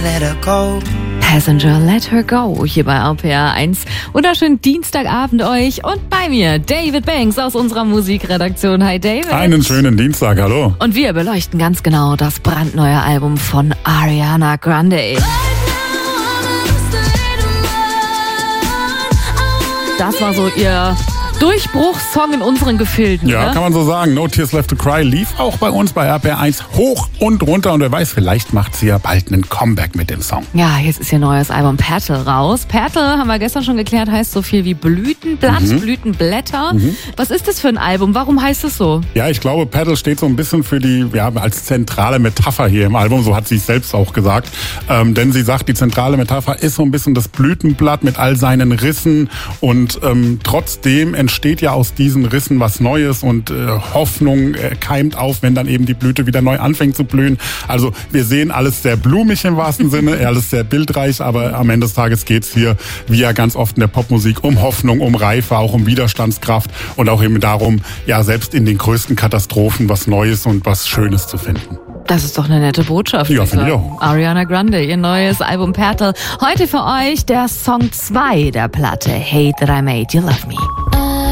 let her go. Passenger, let her go, hier bei RPR 1. Wunderschönen Dienstagabend euch und bei mir David Banks aus unserer Musikredaktion. Hi David. Einen schönen Dienstag, hallo. Und wir beleuchten ganz genau das brandneue Album von Ariana Grande. Das war so ihr Durchbruchssong in unseren Gefilden. Ja, ne? kann man so sagen. No Tears Left to Cry lief auch bei uns bei RPR 1 hoch und runter. Und wer weiß, vielleicht macht sie ja bald einen Comeback mit dem Song. Ja, jetzt ist ihr neues Album Petal raus. Petal, haben wir gestern schon geklärt, heißt so viel wie Blütenblatt, Blütenblätter. Was ist das für ein Album? Warum heißt es so? Ja, ich glaube, Petal steht so ein bisschen für die, als zentrale Metapher hier im Album. So hat sie es selbst auch gesagt. Denn sie sagt, die zentrale Metapher ist so ein bisschen das Blütenblatt mit all seinen Rissen. Und trotzdem entsteht ja aus diesen Rissen was Neues und Hoffnung keimt auf, wenn dann eben die Blüte wieder neu anfängt zu blühen. Also wir sehen alles sehr blumig im wahrsten Sinne, alles sehr bildreich, aber am Ende des Tages geht's hier, wie ja ganz oft in der Popmusik, um Hoffnung, um Reife, auch um Widerstandskraft und auch eben darum, ja selbst in den größten Katastrophen was Neues und was Schönes zu finden. Das ist doch eine nette Botschaft. Ja, finde ich auch. Ariana Grande, ihr neues Album Petal. Heute für euch der Song 2 der Platte, Hate That I Made You Love Me.